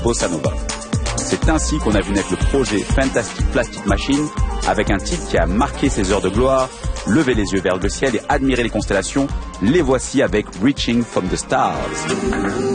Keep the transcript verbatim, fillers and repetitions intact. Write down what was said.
bossa nova. C'est ainsi qu'on a vu naître le projet Fantastic Plastic Machine, avec un titre qui a marqué ses heures de gloire. Levez les yeux vers le ciel et admirez les constellations. Les voici avec Reaching from the Stars.